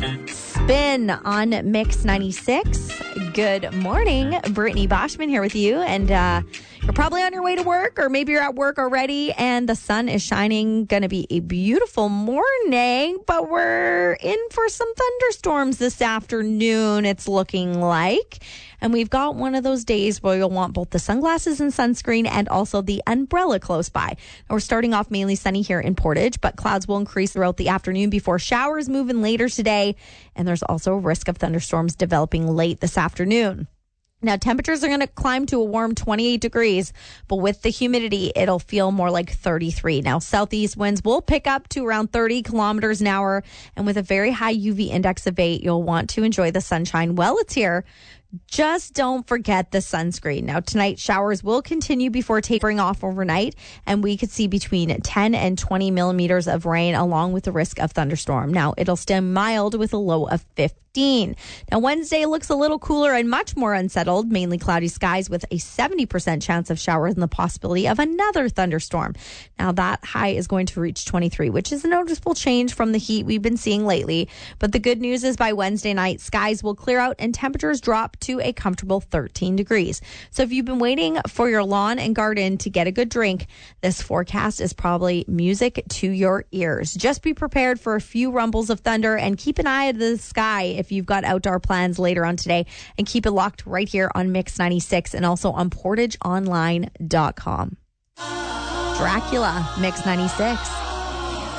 Spin on Mix 96. Good morning. Brittany Boschman here with you. And you're probably on your way to work, or maybe you're at work already and the sun is shining. Going to be a beautiful morning, but we're in for some thunderstorms this afternoon, it's looking like. And we've got one of those days where you'll want both the sunglasses and sunscreen and also the umbrella close by. Now, we're starting off mainly sunny here in Portage, but clouds will increase throughout the afternoon before showers move in later today. And there's also a risk of thunderstorms developing late this afternoon. Now, temperatures are going to climb to a warm 28 degrees, but with the humidity, it'll feel more like 33. Now, southeast winds will pick up to around 30 kilometers an hour, and with a very high UV index of 8, you'll want to enjoy the sunshine while it's here. Just don't forget the sunscreen. Now, tonight, showers will continue before tapering off overnight, and we could see between 10 and 20 millimeters of rain, along with the risk of thunderstorm. Now, it'll stay mild with a low of 15. Now, Wednesday looks a little cooler and much more unsettled, mainly cloudy skies with a 70% chance of showers and the possibility of another thunderstorm. Now, that high is going to reach 23, which is a noticeable change from the heat we've been seeing lately. But the good news is by Wednesday night, skies will clear out and temperatures drop to a comfortable 13 degrees. So if you've been waiting for your lawn and garden to get a good drink, this forecast is probably music to your ears. Just be prepared for a few rumbles of thunder and keep an eye to the sky if you've got outdoor plans later on today, and keep it locked right here on Mix 96 and also on portageonline.com. Dracula, Mix 96.